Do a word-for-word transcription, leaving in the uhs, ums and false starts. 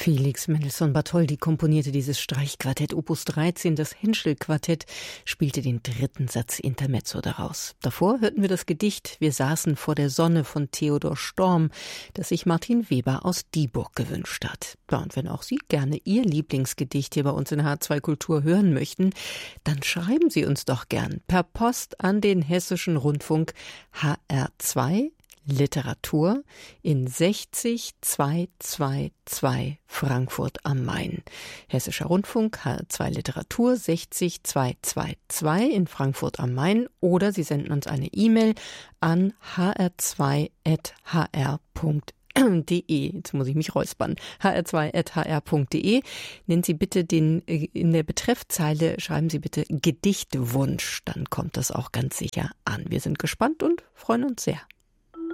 Felix Mendelssohn Bartholdy komponierte dieses Streichquartett Opus dreizehn, das Henschel-Quartett spielte den dritten Satz Intermezzo daraus. Davor hörten wir das Gedicht Wir saßen vor der Sonne von Theodor Storm, das sich Martin Weber aus Dieburg gewünscht hat. Ja, und wenn auch Sie gerne Ihr Lieblingsgedicht hier bei uns in H zwei Kultur hören möchten, dann schreiben Sie uns doch gern per Post an den Hessischen Rundfunk H R zwei Literatur in sechzig zweihundertzweiundzwanzig Frankfurt am Main. Hessischer Rundfunk, H R zwei Literatur, sechzig zweihundertzweiundzwanzig in Frankfurt am Main, oder Sie senden uns eine E-Mail an h r zwei at h r punkt de. Jetzt muss ich mich räuspern. h r zwei at h r punkt de. Nennen Sie bitte den, in der Betreffzeile schreiben Sie bitte Gedichtwunsch, dann kommt das auch ganz sicher an. Wir sind gespannt und freuen uns sehr.